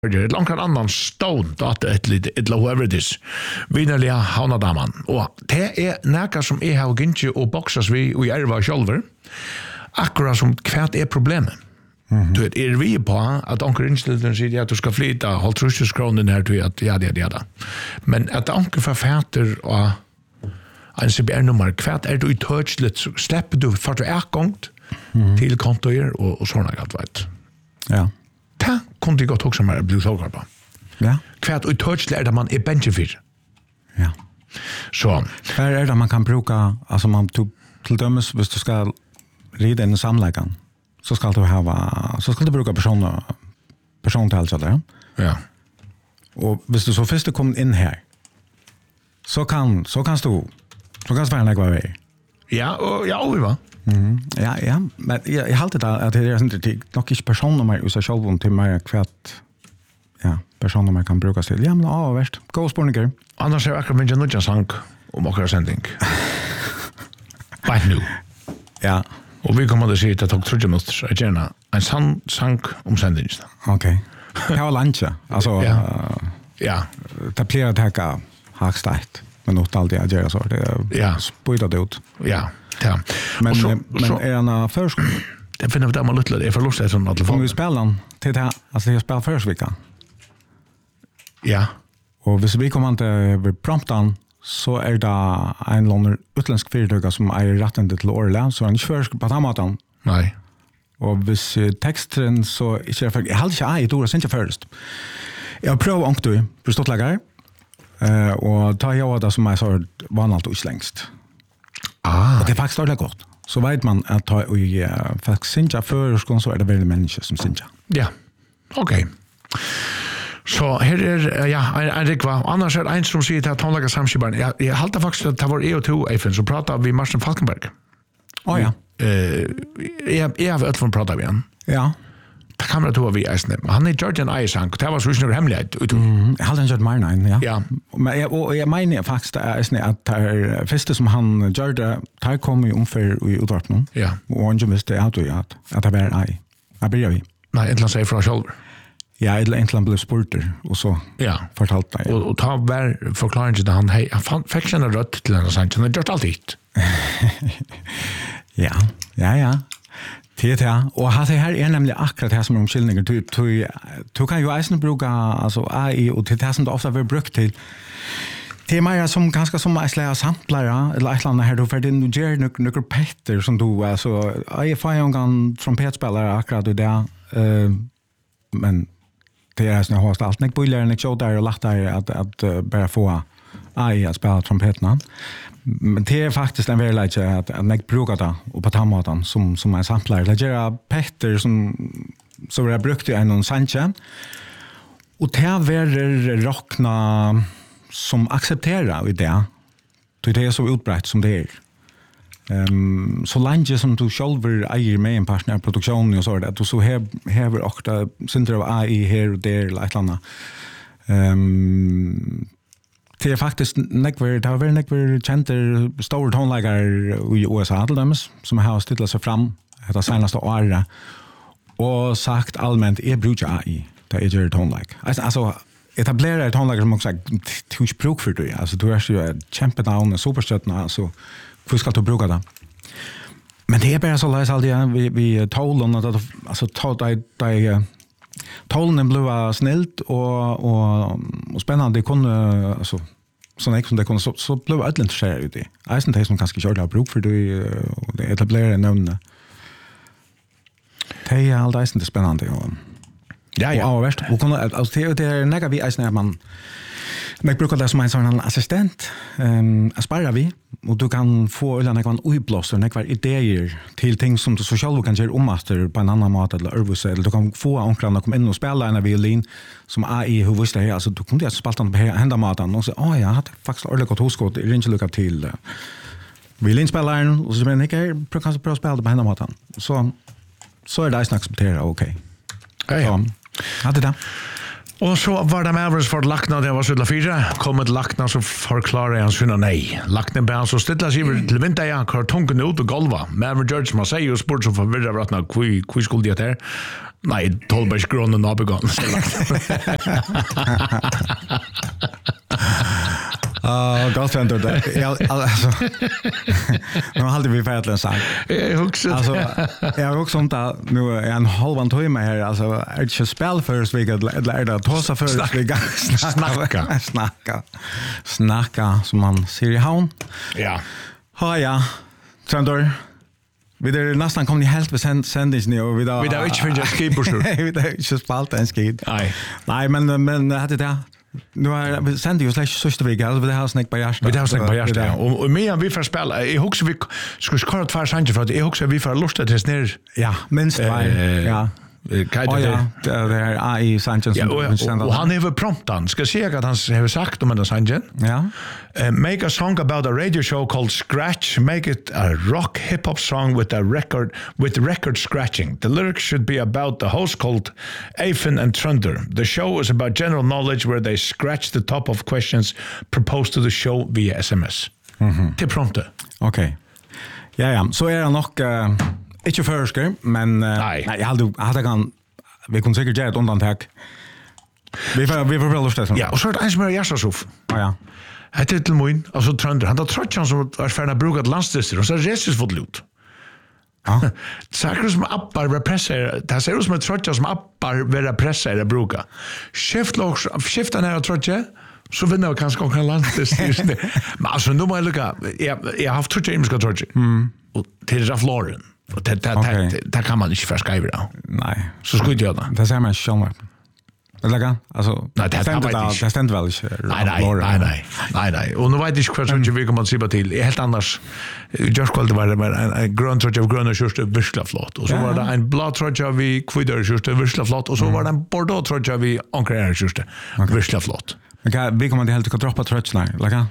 ett långt annan stone att ett whoever it is. Vinnerliga havnadaman. Och det är näka som är har gynnt och boxas vi och erva själver. Akkurat som kvärt är problemet. Du vet, är vi på att onkel inställen säger att du ska flytta håll 30 kronor här till att ja. Men att onkel författer och en CBR-nummer kvärt är du i touchlet så släpper du för att du är gångt till kontoer och sådana galt vet. Ja. Det kunde jag också med bli tågar på. Ja. Kvärt och touchlet är det man är benchfit. Ja. Så. Här är det man kan bruka, alltså man till dömes, hvis du ska rida in i samläggan, så ska du bruka persontal så där. Ja. Och hvis du så först du kommer in här, så kan du vara några väg. Ja, och ja, vi va. Ja, men jag har alltid att det är inte nog inte personnummer i sig själv till mig kvart. Ja, personnummer kan brukas till. Ja, men värst. Gå spårningar. Annars är akkurat min nutja sang om akkurat sändning. Right nu. Ja. Och vi kommer att se att det tog 30 minuter att gärna en sang om sändningen. Okej. Det var lunch. Alltså, ja. Det blir att häcka hackstart. Men något alltid att göra så. Det spöjda det ut. Ja. Men är han förskolan? Det finner vi där man lite. Det är för lustigt som att telefon. Om vi spelar till det, alltså jag spelar förra. Ja. Och hvis vi kommer till promptan så är det en låner utländsk företag som är rätten till Orla så en försk på tamatan. Nej. Och hvis texten så är det för jag hade inte ord sen först. Jag prövar ångtu på ståtlagar. Och ta jag det som är så vanligt och längst. Och det är faktiskt väldigt gott. Så vet man att ta i faktiskt synja förskon så är det väldigt människor som synja. Ja. Okej. Så här är en rikva. Annars är det en som säger att tonlaga samskibaren. Jag haltar faktiskt att det var EO2 Eifen så pratar vi Martin Falkenberg. Ja. Jag har öll pratar vi igen. Ja. Det kan vara två vi är men han är Georgian Isang. Det var så snur hemlighet. Jag hade en George Marnine, ja. Ja. Men jag menar faktiskt att det första som han gjorde, det kom ju ungefär i utvartningen. Ja. Och han visste att det var ej. Jag börjar vi. Nej, inte säger från själv. Ja, egentligen blev spurter och så fortalt det. Och ta var förklaringen till han fick känna rött till den sanningen. Han har gjort allt hit. Ja. Ja. Och det här är nämligen akkurat det som är omkyllningar. Du kan ju eisen bruka alltså AI och till det som det ofta blir brukt till. Det är mer som ganska som eisliga samplare eller ett eller här du för din ger några petter som du alltså jag får en gång trumpetspelare akkurat i det. Men det är såna har allt näck bullar näck så där och lättare att bara få AI att spela trumpetna. Men det är faktiskt en väldigt att näck brukar det och på tamatan som en samplare. Det gör petter som så är brukt i en sanche. Och det är rockna som accepterar i det. Det är så utbrett som det är. Så länge som du själv äger med en partner produktion och så där du så häver också center av AI här och där eller ett annat. Det är faktiskt det har varit kända stora tonläggare i USA till dem som har ställt sig fram det senaste året och sagt allmänt brukar AI det är ju tonlägg. Alltså etablera ett tonlägg som också tusch bruk för det. Alltså du är ju champion och superstjärna så hur ska du bruka det? Men det är bara så läs alltid vi tålen att alltså tålen blev snällt och spännande kunde alltså sån som det kunde så blev allt intresserad ut i. Eisen det som kanske körde bruk för det etablerade namnet. Det är allt eisen det spännande och ja. Och värst och kunde alltså det är några vi eisen att man brukar det som en sån assistent aspira vi och du kan få eller någon uppblåsare några idéer till ting som du så själv kan göra omaster på en annan mat eller överse eller du kan få onkrarna komma in och spela en violin som AI hur visst det alltså du kunde ju spela på hända maten och så jag hade faktiskt ordentligt gott hosskott i ringe lucka till violinspelaren och så men jag kanske prova spela på hända maten så är det snacks acceptera okej. Ja. Hade det. Och så var det med övrigt för Lackna, det var så 4. Kom ett Lackna så förklarar han syna nej. Lackna bär så stilla sig till vinter jag kör tunken ut och golva. Med övrigt George man säger ju sport så förvirrar vattna hur skulle det här. Nej, Tolbergs grund och nabegon. Gott vänt det. Alltså. Nu hade vi färdigt en sak. Jag också. Alltså, jag har också sånt att nu är en halvan timme här. Alltså, är det inte spel först vecka eller är det tosa först vecka? Snacka, som man säger i havn. Ja. Ja. Trendor. Vi är nästan kommit helt vid sändningen och vi har inte funnit skrivbordsur. Vi har inte spalt en skid. Nej, men hade det. Nu har sänder ju slash sista vecka, alltså det har snäck på hjärtat. Vi har snäck på hjärtat. Och medan vi får spela, jag också vi skulle köra två sanger för att jag också vi får lusta till snär. Ja, minst ja. Det är AI Sanchez. Och han har promptan. Ska se att han har sagt om den Sanchez. Ja. Make a song about a radio show called Scratch. Make it a rock hip hop song with record scratching. The lyrics should be about the host called Eifen and Trunder. The show is about general knowledge where they scratch the top of questions proposed to the show via SMS. Till prompta. Okej. Ja. Så är det nog inte försker, men jag hade kan vi kunde säkert göra ett undantag. Vi får väl lust det. Ja, och så är det en som är Jasasuf. Ja. Det är till min, alltså Trunder. Han har trott han som är färdig att bruka ett landstester och så är reses fått lut. Ja. Saker som appar repressar, det ser ut som ett trott som appar vara pressar att bruka. Skifta när jag trott så vinner jag kanske också en landstester. Men alltså nu må jag lycka. Jag har haft trott jag ska trott. Och till Ralph Lauren. Och det kan man inte förskriva då. Nej. Så skulle jag göra. Det säger man själv. Eller alltså det stämmer väl inte. Nej. Och nu vet jag inte vad som vi kommer att se till. Helt annars just kvällte var det en grön tröja av gröna skjortor virkla flott. Och så var det en blå tröja av kviddare skjortor virkla flott. Och så var det en bordeaux tröja av ankrare skjortor virkla flott. Men vi kommer inte helt att droppa tröjorna, eller?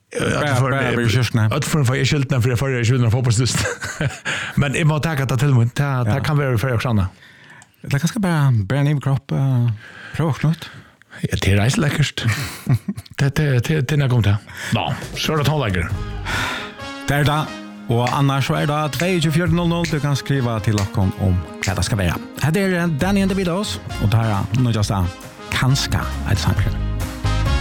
Att för jag skyltna för jag förra skyltna fotbollslust. Men jag måste tacka till mig. Det kan vara för också andra. Det kanske bara ner kropp prova knut. Ja, det är läckert. Det när kom det. Ja, så är det tonlägger. Det är det. Och annars så är det 22400. Du kan skriva till oss om vad det ska vara. Här är Danny and the Videos. Och det här är nog just kanske ett samtal.